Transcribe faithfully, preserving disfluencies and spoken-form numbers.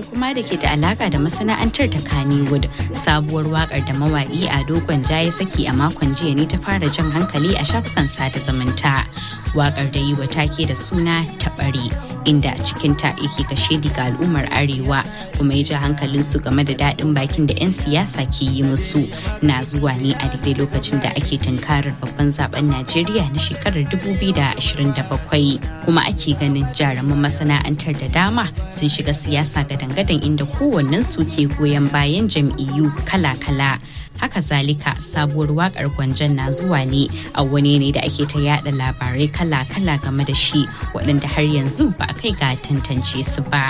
labarin kuma da ke da alaka da masana'antar ta Kannywood, sabuwar wakar da mawaki Ado Gwanja ya saki a makon jiya ne ta fara jan hankali a shafukan sada zumunta. Wakar da yi wa take da suna Taɓare, inda cikinta yake kashe ga al'ummar Arewa kuma ya ja hankalinsu game da daɗin bakin da 'yan siyasa ke yi musu, na zuwa ne a daidai lokacin da ake tunkarar babban zaben Najeriya na shekarar dubu biyu da ashirin da bakwai, kuma ake ganin jaruman masana'antar da dama sun shiga siyasa gadan-gadan inda kowannen su ke goyon bayan jam'iyyu kala-kala. Haka zalika sabuwar wakar Gwanjan na zuwa ne a wani ne da ake ta yada labarai kala-kala game da shi, waɗanda har yanzu ba a kai ga tantance su ba.